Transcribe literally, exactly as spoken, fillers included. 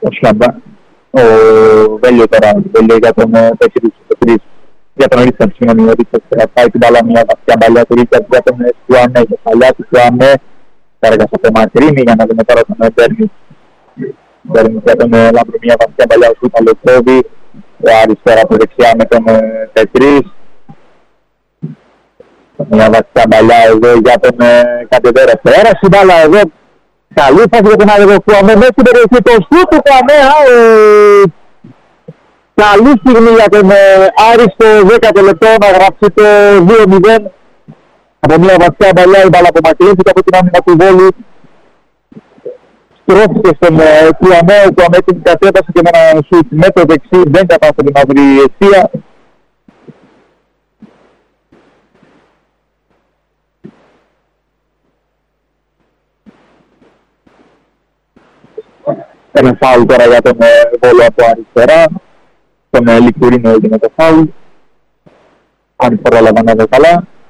ο Σιαμπά, ο Βέλιο τώρα, ο Βέλιο για τον τέσσερα για τον Ρίτσαρτ, συγγνώμη, ο Ρίτσαρτ πάει την μπάλα μια βαθιά παλιά του Ρίτσαρτ για τον Σουαμέ, και παλιά του Σουαμέ, έργασε από Μακρύνη για να δούμε τώρα τον Μπέρνι. Μπέρνι για τον Λάμπρου μια βαθιά παλιά του Παλαιοκόβη, ο αριστερά από δεξιά με τον Πετρίς. Μια βαθιά παλιά εδώ για τον Κατεδέρα. Πέρασε η μπάλα εδώ. Καλή φάση για τον Αλεγοφουαμέ μέσα στην περιοχή. Το σούτ του Φουαμέ. Καλή στιγμή για τον Άρη στο δέκατο λεπτό να γράψει το δύο μηδέν. Από μια βαθιά παλιά η μπάλα απομακρύνθηκε από την άμυνα του Βόλου. Στρώθηκε στον Φουαμέ. Ο Φουαμέ την κατέβασε και με ένα σούτ με το δεξί. Δεν κατάφερε να βρει αιστεία. Ένα φάουλ τώρα για τον Βόλο από αριστερά. Τον Λικουρίνο έγινε το φάουλ. Αν πρόλαβα να δω καλά.